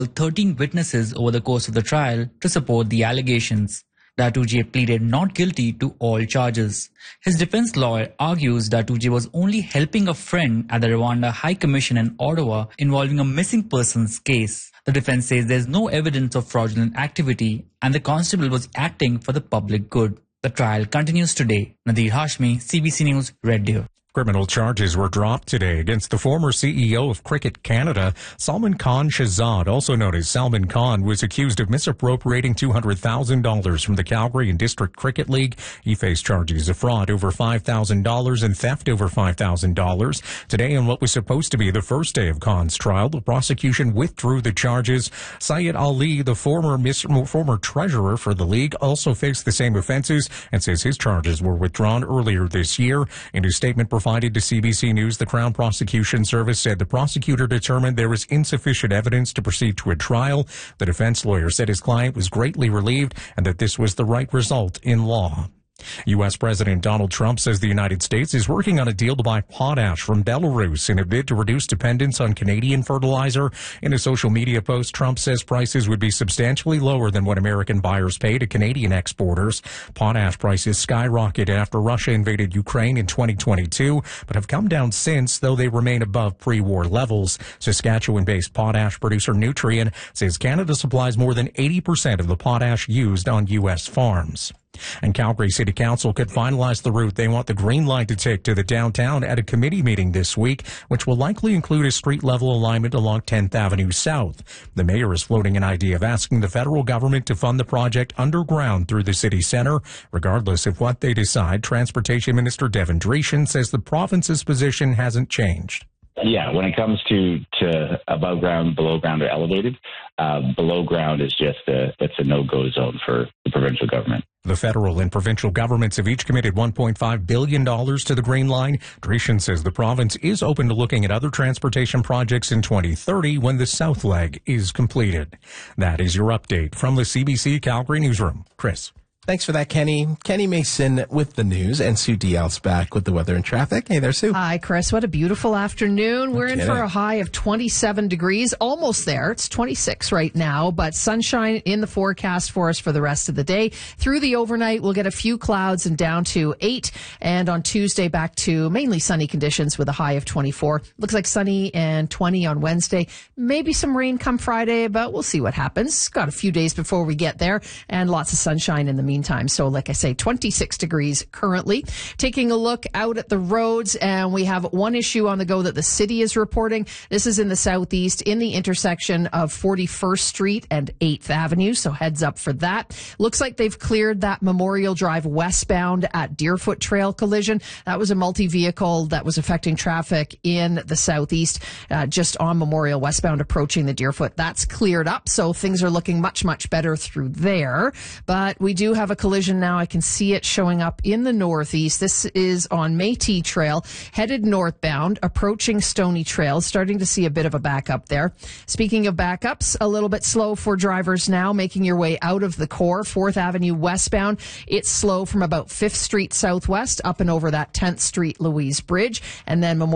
13 witnesses over the course of the trial to support the allegations. Datoujier pleaded not guilty to all charges. His defense lawyer argues Datoujier was only helping a friend at the Rwanda High Commission in Ottawa involving a missing persons case. The defense says there's no evidence of fraudulent activity and the constable was acting for the public good. The trial continues today. Nadir Hashmi, CBC News, Red Deer. Criminal charges were dropped today against the former CEO of Cricket Canada, Salman Khan Shahzad, also known as Salman Khan, was accused of misappropriating $200,000 from the Calgary and District Cricket League. He faced charges of fraud over $5,000 and theft over $5,000. Today, on what was supposed to be the first day of Khan's trial, the prosecution withdrew the charges. Syed Ali, the former treasurer for the league, also faced the same offenses and says his charges were withdrawn earlier this year. In a statement provided to CBC News, the Crown Prosecution Service said the prosecutor determined there was insufficient evidence to proceed to a trial. The defense lawyer said his client was greatly relieved and that this was the right result in law. U.S. President Donald Trump says the United States is working on a deal to buy potash from Belarus in a bid to reduce dependence on Canadian fertilizer. In a social media post, Trump says prices would be substantially lower than what American buyers pay to Canadian exporters. Potash prices skyrocketed after Russia invaded Ukraine in 2022, but have come down since, though they remain above pre-war levels. Saskatchewan-based potash producer Nutrien says Canada supplies more than 80% of the potash used on U.S. farms. And Calgary City Council could finalize the route they want the Green Line to take to the downtown at a committee meeting this week, which will likely include a street-level alignment along 10th Avenue South. The mayor is floating an idea of asking the federal government to fund the project underground through the city center. Regardless of what they decide, Transportation Minister Devin Dreeshen says the province's position hasn't changed. Yeah, when it comes to above ground, below ground, or elevated, below ground is just it's a no-go zone for the provincial government. The federal and provincial governments have each committed $1.5 billion to the Green Line. Dreeshen says the province is open to looking at other transportation projects in 2030 when the south leg is completed. That is your update from the CBC Calgary Newsroom. Chris. Thanks for that, Kenny. Kenny Mason with the news, and Sue Dial's back with the weather and traffic. Hey there, Sue. Hi, Chris. What a beautiful afternoon. We're in for a high of 27 degrees, almost there. It's 26 right now, but sunshine in the forecast for us for the rest of the day. Through the overnight, we'll get a few clouds and down to 8, and on Tuesday back to mainly sunny conditions with a high of 24. Looks like sunny and 20 on Wednesday. Maybe some rain come Friday, but we'll see what happens. Got a few days before we get there, and lots of sunshine in the meantime. So like I say, 26 degrees currently. Taking a look out at the roads, and we have one issue on the go that the city is reporting. This is in the southeast in the intersection of 41st Street and 8th Avenue. So heads up for that. Looks like they've cleared that Memorial Drive westbound at Deerfoot Trail collision. That was a multi-vehicle that was affecting traffic in the southeast, just on Memorial westbound approaching the Deerfoot. That's cleared up. So things are looking much, much better through there. But we do have a collision now. I can see it showing up in the northeast. This is on Métis Trail, headed northbound, approaching Stony Trail. Starting to see a bit of a backup there. Speaking of backups, a little bit slow for drivers now, making your way out of the core. 4th Avenue westbound. It's slow from about 5th Street southwest up and over that 10th Street Louise Bridge. And then Memorial